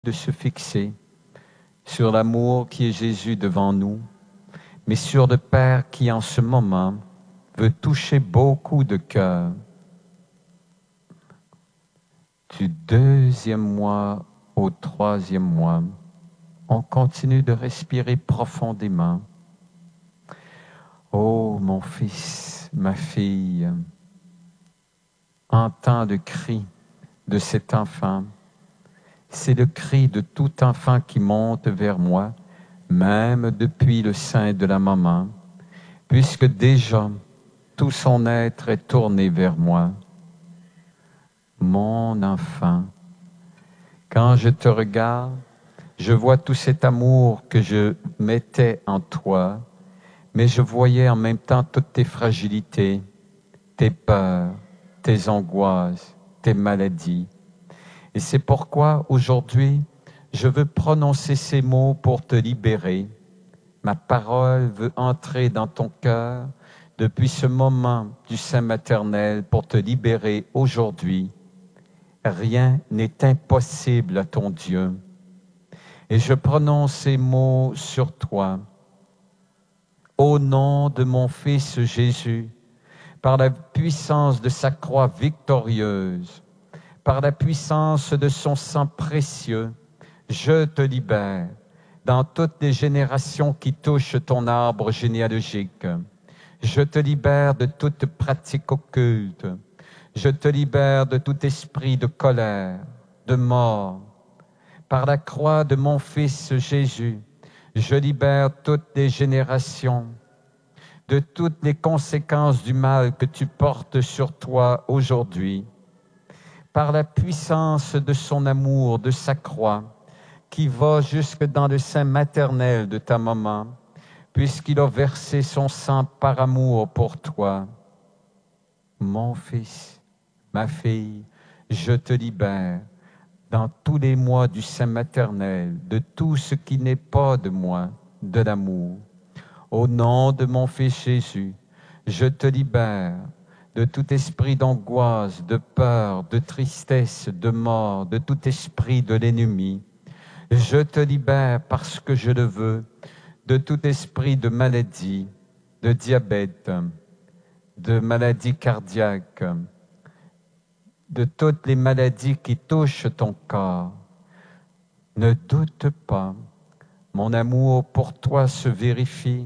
de se fixer sur l'amour qui est Jésus devant nous, mais sur le Père qui en ce moment veut toucher beaucoup de cœurs. Du 2e mois au 3e mois, on continue de respirer profondément. Oh, mon fils, ma fille, entends le cri de cet enfant. C'est le cri de tout enfant qui monte vers moi, même depuis le sein de la maman, puisque déjà tout son être est tourné vers moi. Mon enfant, quand je te regarde, je vois tout cet amour que je mettais en toi, mais je voyais en même temps toutes tes fragilités, tes peurs, tes angoisses, tes maladies. Et c'est pourquoi aujourd'hui, je veux prononcer ces mots pour te libérer. Ma parole veut entrer dans ton cœur depuis ce moment du sein maternel pour te libérer aujourd'hui. Rien n'est impossible à ton Dieu. Et je prononce ces mots sur toi. Au nom de mon Fils Jésus, par la puissance de sa croix victorieuse, par la puissance de son sang précieux, je te libère dans toutes les générations qui touchent ton arbre généalogique. Je te libère de toute pratique occulte. Je te libère de tout esprit de colère, de mort. Par la croix de mon Fils Jésus, je libère toutes les générations de toutes les conséquences du mal que tu portes sur toi aujourd'hui. Par la puissance de son amour, de sa croix, qui va jusque dans le sein maternel de ta maman, puisqu'il a versé son sang par amour pour toi. Mon fils, ma fille, je te libère dans tous les mois du sein maternel de tout ce qui n'est pas de moi, de l'amour. Au nom de mon Fils Jésus, je te libère de tout esprit d'angoisse, de peur, de tristesse, de mort, de tout esprit de l'ennemi. Je te libère parce que je le veux de tout esprit de maladie, de diabète, de maladie cardiaque, de toutes les maladies qui touchent ton corps. Ne doute pas, mon amour pour toi se vérifie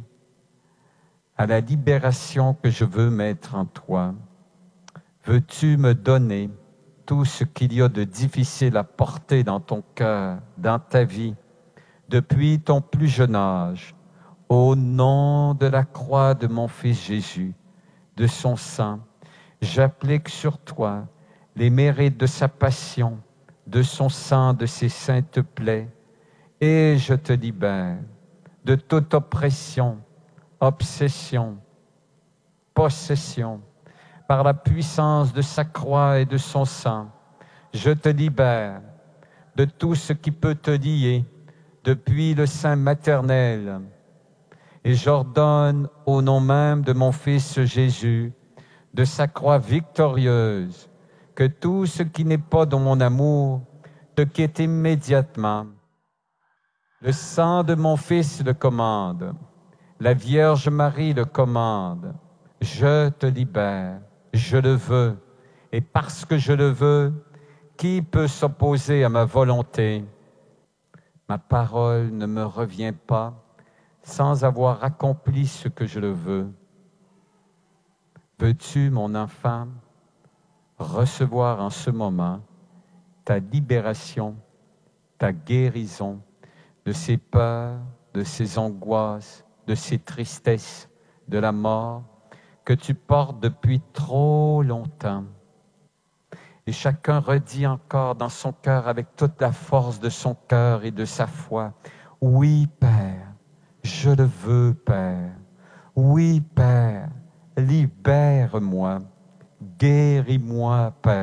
à la libération que je veux mettre en toi. Veux-tu me donner tout ce qu'il y a de difficile à porter dans ton cœur, dans ta vie, depuis ton plus jeune âge, au nom de la croix de mon Fils Jésus, de son sang, j'applique sur toi les mérites de sa passion, de son sang, de ses saintes plaies, et je te libère de toute oppression, obsession, possession, par la puissance de sa croix et de son sang. Je te libère de tout ce qui peut te lier depuis le sein maternel. Et j'ordonne au nom même de mon Fils Jésus, de sa croix victorieuse, que tout ce qui n'est pas dans mon amour te quitte immédiatement. Le sang de mon Fils le commande. La Vierge Marie le commande. Je te libère. Je le veux. Et parce que je le veux, qui peut s'opposer à ma volonté? Ma parole ne me revient pas sans avoir accompli ce que je le veux. Veux-tu, mon enfant, recevoir en ce moment ta libération, ta guérison de ces peurs, de ces angoisses, de ces tristesses, de la mort que tu portes depuis trop longtemps. Et chacun redit encore dans son cœur, avec toute la force de son cœur et de sa foi, « Oui, Père, je le veux, Père. Oui, Père, libère-moi, guéris-moi, Père. »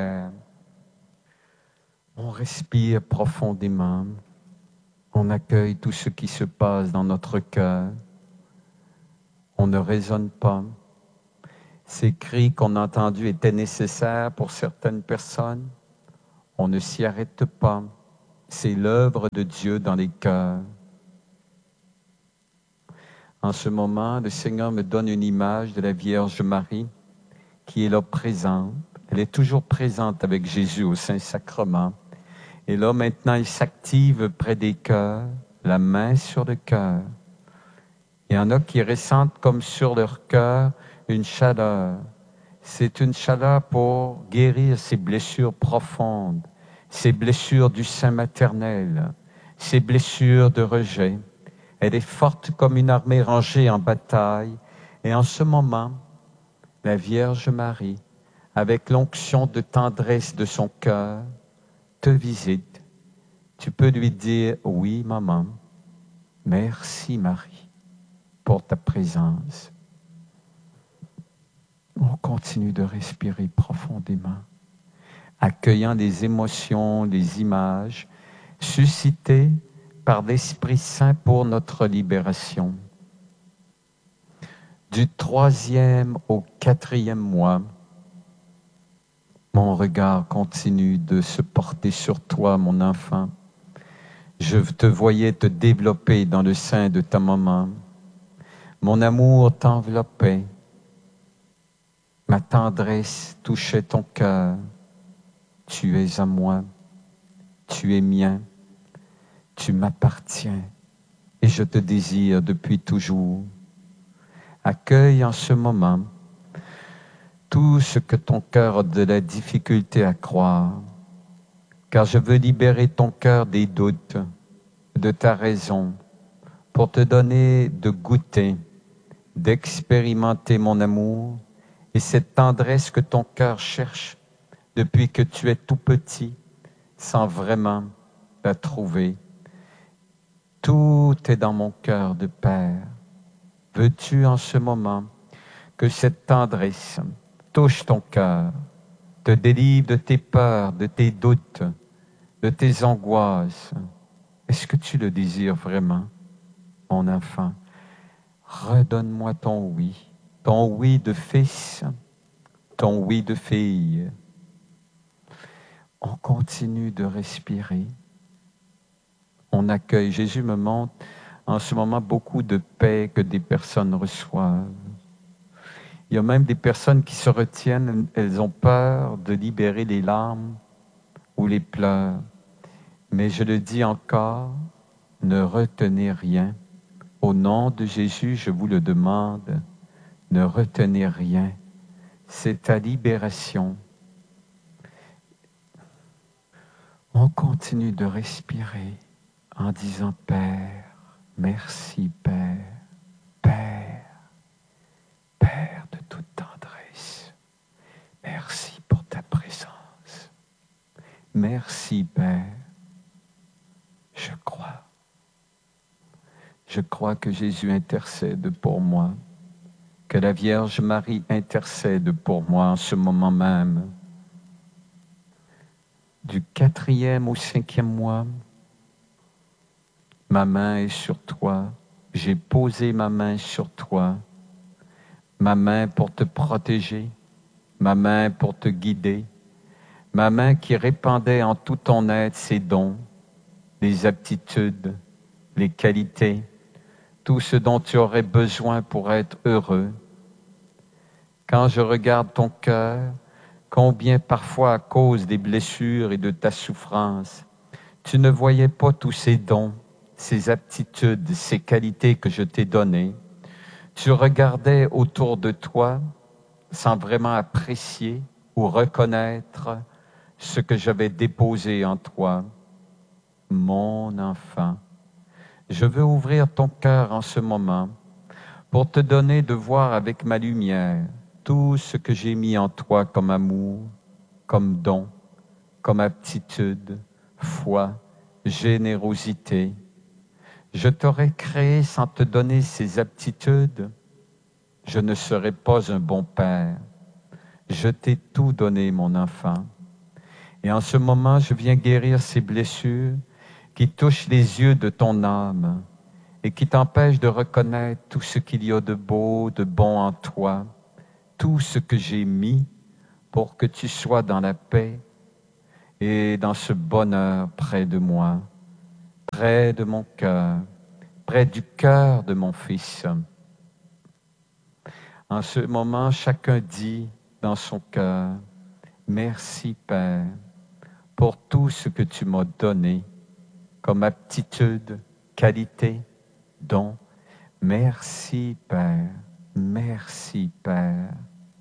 On respire profondément. On accueille tout ce qui se passe dans notre cœur. On ne raisonne pas. Ces cris qu'on a entendus étaient nécessaires pour certaines personnes. On ne s'y arrête pas. C'est l'œuvre de Dieu dans les cœurs. En ce moment, le Seigneur me donne une image de la Vierge Marie qui est là présente. Elle est toujours présente avec Jésus au Saint-Sacrement. Et là, maintenant, il s'active près des cœurs, la main sur le cœur. Il y en a qui ressentent comme sur leur cœur une chaleur. C'est une chaleur pour guérir ces blessures profondes, ces blessures du sein maternel, ces blessures de rejet. Elle est forte comme une armée rangée en bataille. Et en ce moment, la Vierge Marie, avec l'onction de tendresse de son cœur, te visite. Tu peux lui dire, oui, maman, merci Marie pour ta présence. On continue de respirer profondément, accueillant les émotions, les images suscitées par l'Esprit Saint pour notre libération. Du 3e au 4e mois, mon regard continue de se porter sur toi, mon enfant. Je te voyais te développer dans le sein de ta maman. Mon amour t'enveloppait. Ma tendresse touchait ton cœur. Tu es à moi. Tu es mien. Tu m'appartiens. Et je te désire depuis toujours. Accueille en ce moment tout ce que ton cœur a de la difficulté à croire, car je veux libérer ton cœur des doutes, de ta raison, pour te donner de goûter, d'expérimenter mon amour et cette tendresse que ton cœur cherche depuis que tu es tout petit, sans vraiment la trouver. Tout est dans mon cœur de Père. Veux-tu en ce moment que cette tendresse touche ton cœur, te délivre de tes peurs, de tes doutes, de tes angoisses? Est-ce que tu le désires vraiment, mon enfant? Redonne-moi ton oui de fils, ton oui de fille. On continue de respirer. On accueille. Jésus me montre en ce moment beaucoup de paix que des personnes reçoivent. Il y a même des personnes qui se retiennent, elles ont peur de libérer les larmes ou les pleurs. Mais je le dis encore, ne retenez rien. Au nom de Jésus, je vous le demande, ne retenez rien. C'est ta libération. On continue de respirer en disant « Père, merci Père, Père, Père de toute tendresse, merci pour ta présence. Merci Père, je crois. Je crois que Jésus intercède pour moi, que la Vierge Marie intercède pour moi en ce moment même. Du 4e au 5e mois, ma main est sur toi. J'ai posé ma main sur toi. Ma main pour te protéger, ma main pour te guider, ma main qui répandait en tout ton être ses dons, les aptitudes, les qualités, tout ce dont tu aurais besoin pour être heureux. Quand je regarde ton cœur, combien parfois à cause des blessures et de ta souffrance, tu ne voyais pas tous ces dons, ces aptitudes, ces qualités que je t'ai données. Tu regardais autour de toi sans vraiment apprécier ou reconnaître ce que j'avais déposé en toi. Mon enfant, je veux ouvrir ton cœur en ce moment pour te donner de voir avec ma lumière tout ce que j'ai mis en toi comme amour, comme don, comme aptitude, foi, générosité. Je t'aurais créé sans te donner ces aptitudes. Je ne serais pas un bon père. Je t'ai tout donné, mon enfant. Et en ce moment, je viens guérir ces blessures qui touchent les yeux de ton âme et qui t'empêchent de reconnaître tout ce qu'il y a de beau, de bon en toi, tout ce que j'ai mis pour que tu sois dans la paix et dans ce bonheur près de moi, près de mon cœur, près du cœur de mon Fils. En ce moment, chacun dit dans son cœur, merci Père pour tout ce que tu m'as donné comme aptitude, qualité, don. Merci Père, merci Père.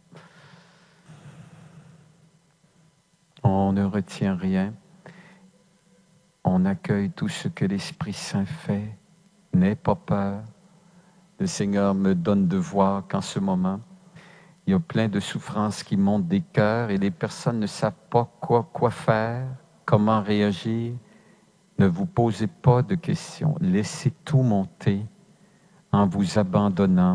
On ne retient rien. On accueille tout ce que l'Esprit Saint fait. N'aie pas peur. Le Seigneur me donne de voir qu'en ce moment, il y a plein de souffrances qui montent des cœurs et les personnes ne savent pas quoi faire, comment réagir. Ne vous posez pas de questions. Laissez tout monter en vous abandonnant.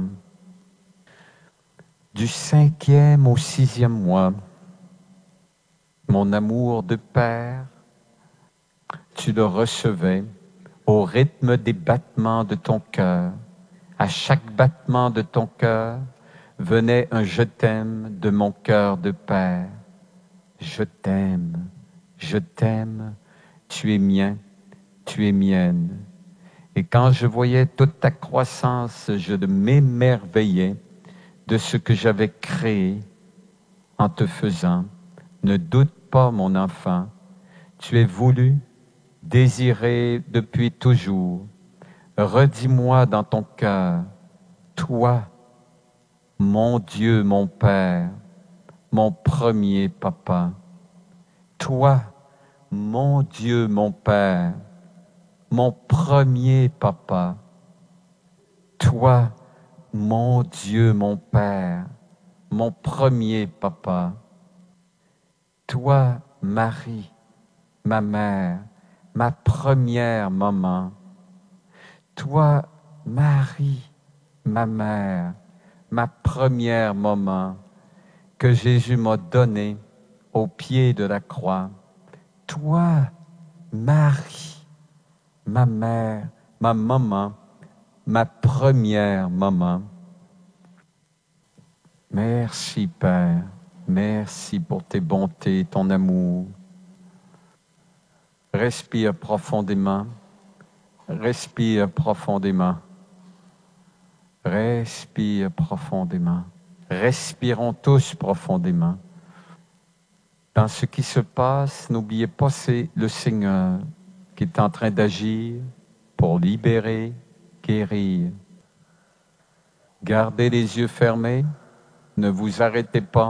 Du 5e au 6e mois, mon amour de Père, tu le recevais au rythme des battements de ton cœur. À chaque battement de ton cœur venait un « je t'aime » de mon cœur de Père. Je t'aime, tu es mien, tu es mienne. Et quand je voyais toute ta croissance, je m'émerveillais de ce que j'avais créé en te faisant. Ne doute pas, mon enfant, tu es voulu, désiré depuis toujours. Redis-moi dans ton cœur, toi, mon Dieu, mon Père, mon premier papa. Toi, mon Dieu, mon Père, mon premier papa. Toi, mon Dieu, mon Père, mon premier papa. Toi, Marie, ma mère, ma première maman. Toi, Marie, ma mère, ma première maman, que Jésus m'a donnée au pied de la croix. Toi, Marie, ma mère, ma maman, ma première maman. Merci Père, merci pour tes bontés, ton amour. Respire profondément, respire profondément, respire profondément. Respirons tous profondément. Dans ce qui se passe, n'oubliez pas, c'est le Seigneur qui est en train d'agir pour libérer, guérir. Gardez les yeux fermés, ne vous arrêtez pas.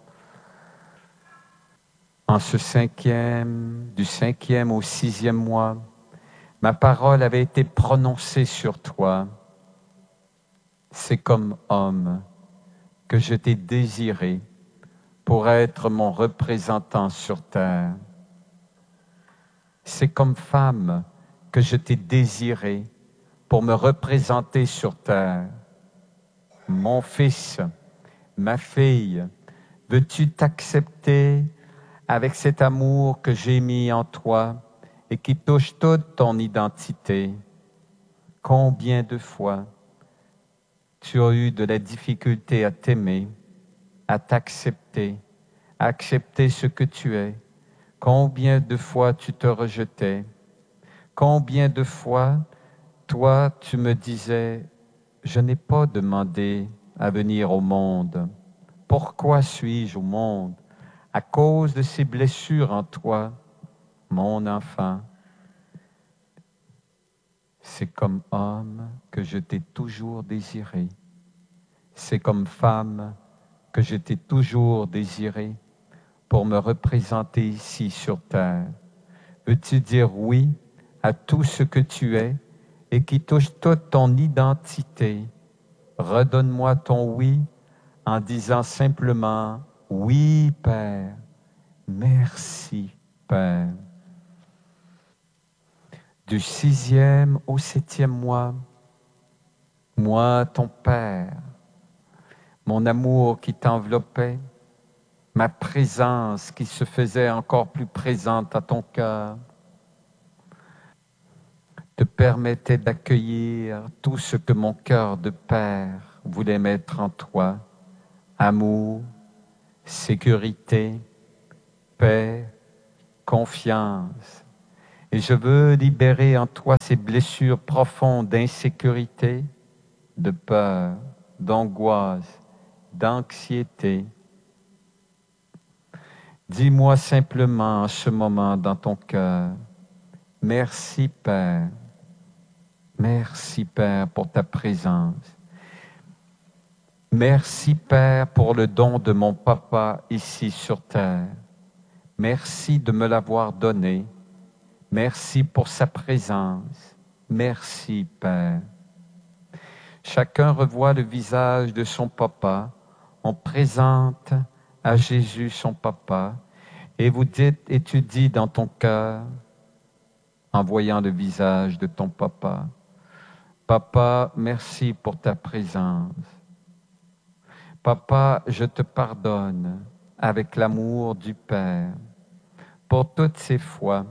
En ce du 5e au 6e mois, ma parole avait été prononcée sur toi. C'est comme homme que je t'ai désiré pour être mon représentant sur terre. C'est comme femme que je t'ai désiré pour me représenter sur terre. Mon fils, ma fille, veux-tu t'accepter avec cet amour que j'ai mis en toi et qui touche toute ton identité? Combien de fois tu as eu de la difficulté à t'aimer, à t'accepter, à accepter ce que tu es? Combien de fois tu te rejetais? Combien de fois, toi, tu me disais, je n'ai pas demandé à venir au monde. Pourquoi suis-je au monde? À cause de ces blessures en toi, mon enfant. C'est comme homme que je t'ai toujours désiré. C'est comme femme que je t'ai toujours désiré pour me représenter ici sur terre. Veux-tu dire oui à tout ce que tu es et qui touche toute ton identité? Redonne-moi ton oui en disant simplement « Oui, Père, merci, Père ». Du 6e au 7e mois, moi, ton Père, mon amour qui t'enveloppait, ma présence qui se faisait encore plus présente à ton cœur, te permettait d'accueillir tout ce que mon cœur de Père voulait mettre en toi. Amour, sécurité, paix, confiance. Et je veux libérer en toi ces blessures profondes d'insécurité, de peur, d'angoisse, d'anxiété. Dis-moi simplement en ce moment dans ton cœur, merci Père, merci Père pour ta présence. Merci Père pour le don de mon papa ici sur terre. Merci de me l'avoir donné. Merci pour sa présence. Merci Père. Chacun revoit le visage de son papa. On présente à Jésus son papa. Et tu dis dans ton cœur, en voyant le visage de ton papa, Papa, merci pour ta présence. Papa, je te pardonne avec l'amour du Père pour toutes ces fois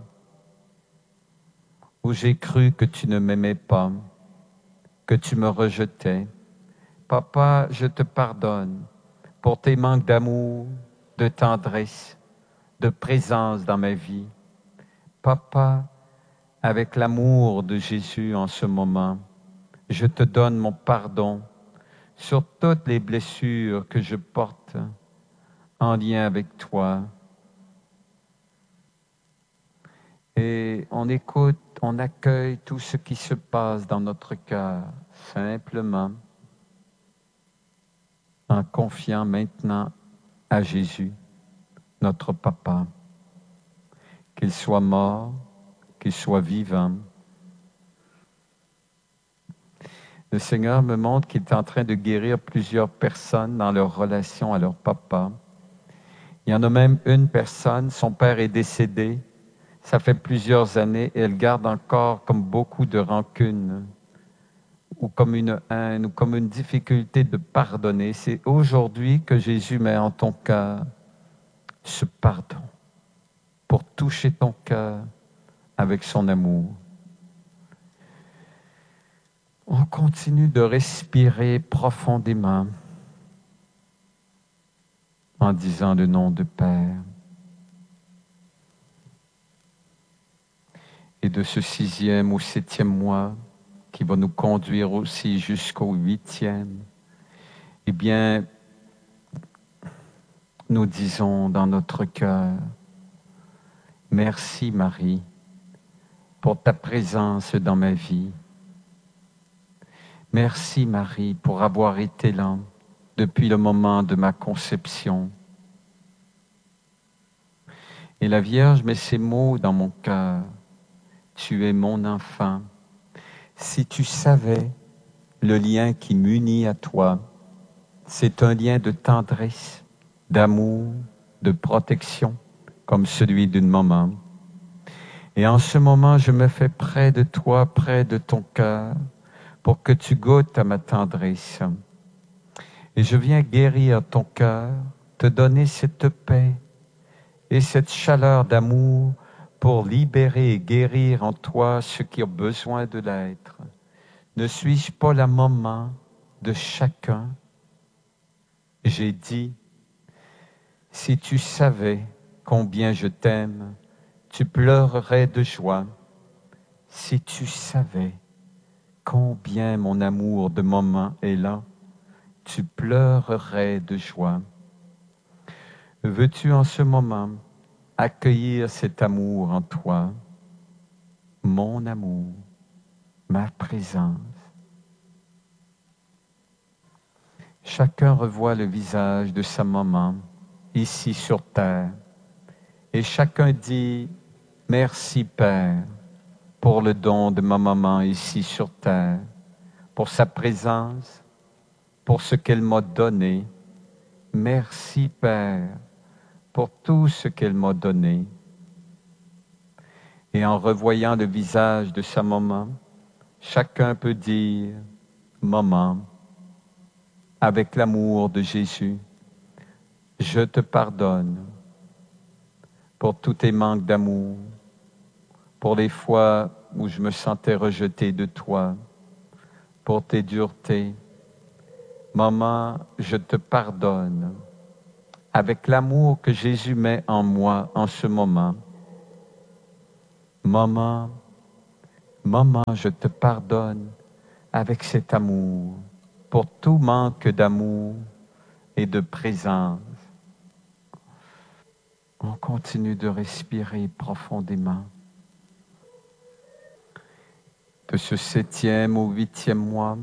où j'ai cru que tu ne m'aimais pas, que tu me rejetais. Papa, je te pardonne pour tes manques d'amour, de tendresse, de présence dans ma vie. Papa, avec l'amour de Jésus en ce moment, je te donne mon pardon sur toutes les blessures que je porte en lien avec toi. Et on écoute, on accueille tout ce qui se passe dans notre cœur, simplement en confiant maintenant à Jésus, notre Papa, qu'il soit mort, qu'il soit vivant. Le Seigneur me montre qu'il est en train de guérir plusieurs personnes dans leur relation à leur papa. Il y en a même une personne, son père est décédé, ça fait plusieurs années, et elle garde encore comme beaucoup de rancune, ou comme une haine, ou comme une difficulté de pardonner. C'est aujourd'hui que Jésus met en ton cœur ce pardon pour toucher ton cœur avec son amour. On continue de respirer profondément en disant le nom de Père. Et de ce 6e au 7e mois, qui va nous conduire aussi jusqu'au 8e, eh bien, nous disons dans notre cœur, merci Marie pour ta présence dans ma vie. Merci Marie pour avoir été là depuis le moment de ma conception. Et la Vierge met ces mots dans mon cœur. Tu es mon enfant. Si tu savais le lien qui m'unit à toi, c'est un lien de tendresse, d'amour, de protection, comme celui d'une maman. Et en ce moment, je me fais près de toi, près de ton cœur, pour que tu goûtes à ma tendresse. Et je viens guérir ton cœur, te donner cette paix et cette chaleur d'amour pour libérer et guérir en toi ce qui a besoin de l'être. Ne suis-je pas la maman de chacun? J'ai dit, si tu savais combien je t'aime, tu pleurerais de joie. Si tu savais combien mon amour de maman est là, tu pleurerais de joie. Veux-tu en ce moment accueillir cet amour en toi, mon amour, ma présence? Chacun revoit le visage de sa maman ici sur terre et chacun dit « Merci Père » pour le don de ma maman ici sur terre, pour sa présence, pour ce qu'elle m'a donné. Merci Père pour tout ce qu'elle m'a donné. Et en revoyant le visage de sa maman, chacun peut dire « Maman », avec l'amour de Jésus, je te pardonne pour tous tes manques d'amour, pour les fois où je me sentais rejeté de toi, pour tes duretés. Maman, je te pardonne avec l'amour que Jésus met en moi en ce moment. Maman, maman, je te pardonne avec cet amour pour tout manque d'amour et de présence. On continue de respirer profondément. De ce 7e au 8e mois,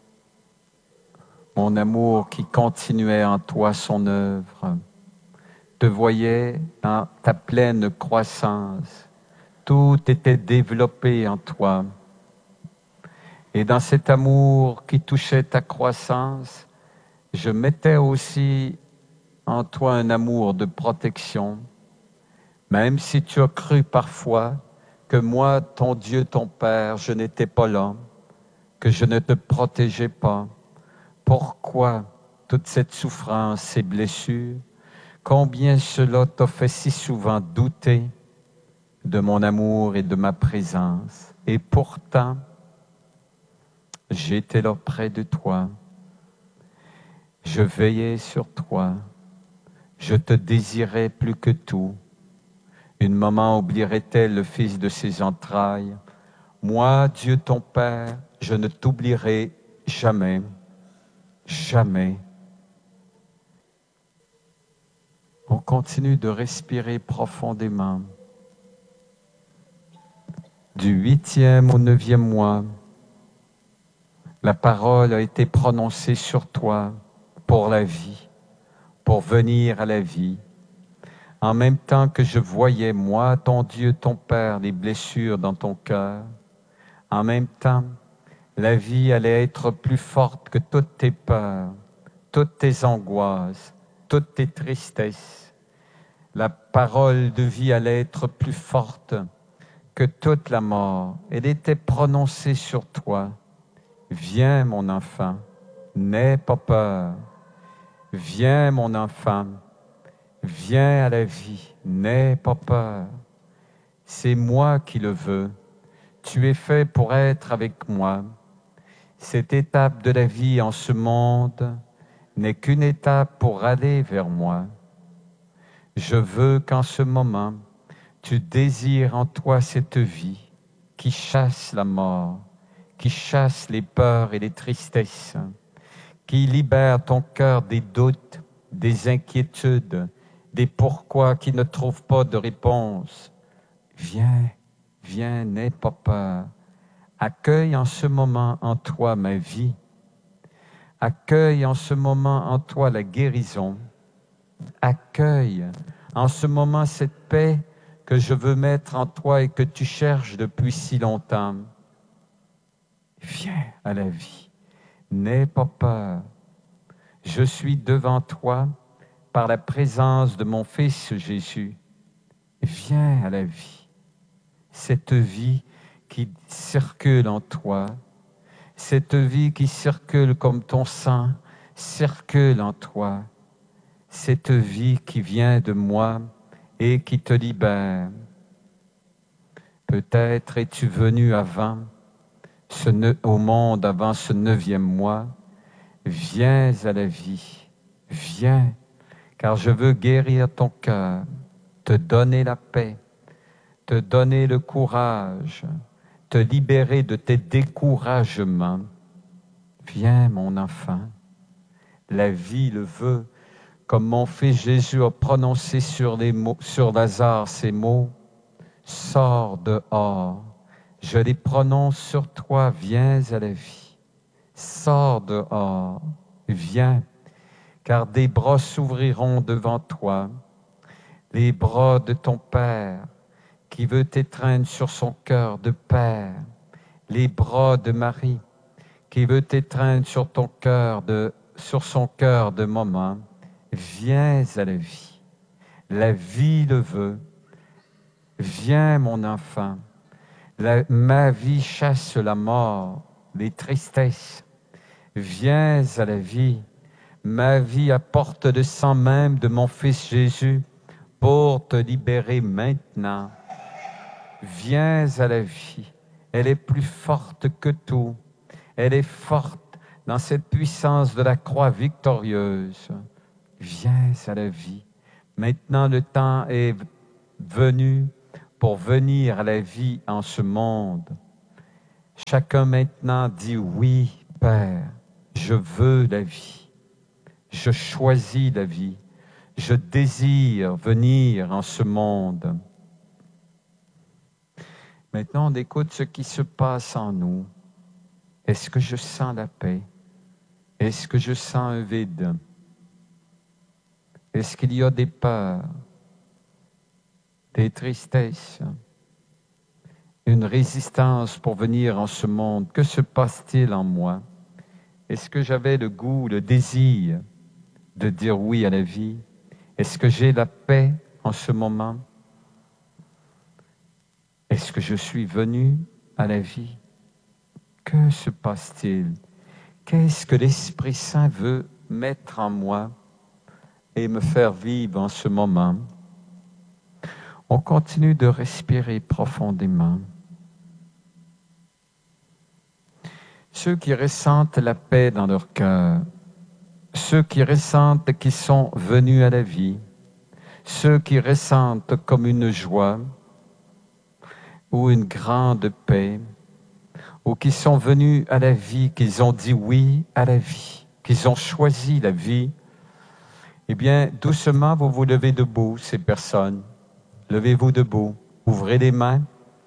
mon amour qui continuait en toi son œuvre, te voyais dans ta pleine croissance. Tout était développé en toi. Et dans cet amour qui touchait ta croissance, je mettais aussi en toi un amour de protection, même si tu as cru parfois que moi, ton Dieu, ton Père, je n'étais pas là, que je ne te protégeais pas. Pourquoi toute cette souffrance, ces blessures? Combien cela t'a fait si souvent douter de mon amour et de ma présence? Et pourtant, j'étais là près de toi. Je veillais sur toi. Je te désirais plus que tout. Une maman oublierait-elle le fils de ses entrailles? Moi, Dieu ton Père, je ne t'oublierai jamais, jamais. On continue de respirer profondément. Du 8e au 9e mois, la parole a été prononcée sur toi pour la vie, pour venir à la vie. En même temps que je voyais, moi, ton Dieu, ton Père, les blessures dans ton cœur, en même temps, la vie allait être plus forte que toutes tes peurs, toutes tes angoisses, toutes tes tristesses. La parole de vie allait être plus forte que toute la mort. Elle était prononcée sur toi. Viens, mon enfant, n'aie pas peur. Viens, mon enfant, viens à la vie, n'aie pas peur. C'est moi qui le veux. Tu es fait pour être avec moi. Cette étape de la vie en ce monde n'est qu'une étape pour aller vers moi. Je veux qu'en ce moment, tu désires en toi cette vie qui chasse la mort, qui chasse les peurs et les tristesses, qui libère ton cœur des doutes, des inquiétudes, des pourquoi qui ne trouvent pas de réponse. Viens, viens, n'aie pas peur. Accueille en ce moment en toi ma vie. Accueille en ce moment en toi la guérison. Accueille en ce moment cette paix que je veux mettre en toi et que tu cherches depuis si longtemps. Viens à la vie. N'aie pas peur. Je suis devant toi par la présence de mon Fils Jésus. Viens à la vie. Cette vie qui circule en toi, cette vie qui circule comme ton sang circule en toi, cette vie qui vient de moi et qui te libère. Peut-être es-tu venu au monde avant ce 9e mois. Viens à la vie, viens, car je veux guérir ton cœur, te donner la paix, te donner le courage, te libérer de tes découragements. Viens, mon enfant, la vie le veut, comme mon Fils Jésus a prononcé sur Lazare ces mots, sors dehors, je les prononce sur toi, viens à la vie, sors dehors, viens, car des bras s'ouvriront devant toi, les bras de ton Père, qui veut t'étreindre sur son cœur de père, les bras de Marie, qui veut t'étreindre sur son cœur de maman. Viens à la vie le veut. Viens, mon enfant, ma vie chasse la mort, les tristesses. Viens à la vie, ma vie apporte le sang même de mon Fils Jésus pour te libérer maintenant. Viens à la vie, elle est plus forte que tout. Elle est forte dans cette puissance de la croix victorieuse. Viens à la vie. Maintenant, le temps est venu pour venir à la vie en ce monde. Chacun maintenant dit oui, Père, je veux la vie. Je choisis la vie. Je désire venir en ce monde. Maintenant, on écoute ce qui se passe en nous. Est-ce que je sens la paix? Est-ce que je sens un vide? Est-ce qu'il y a des peurs, des tristesses, une résistance pour venir en ce monde? Que se passe-t-il en moi? Est-ce que j'avais le goût, le désir de dire oui à la vie? Est-ce que j'ai la paix en ce moment? Est-ce que je suis venu à la vie? Que se passe-t-il? Qu'est-ce que l'Esprit Saint veut mettre en moi et me faire vivre en ce moment? On continue de respirer profondément. Ceux qui ressentent la paix dans leur cœur, ceux qui ressentent qu'ils sont venus à la vie, ceux qui ressentent comme une joie ou une grande paix, ou qui sont venus à la vie, qu'ils ont dit oui à la vie, qu'ils ont choisi la vie, eh bien, doucement, vous vous levez debout, ces personnes. Levez-vous debout, ouvrez les mains,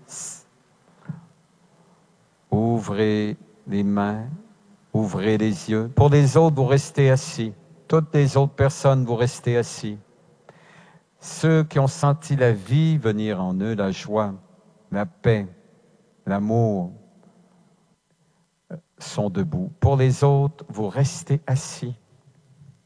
ouvrez les mains, ouvrez les yeux. Pour les autres, vous restez assis. Toutes les autres personnes, vous restez assis. Ceux qui ont senti la vie venir en eux, la joie, la paix, l'amour, sont debout. Pour les autres, vous restez assis.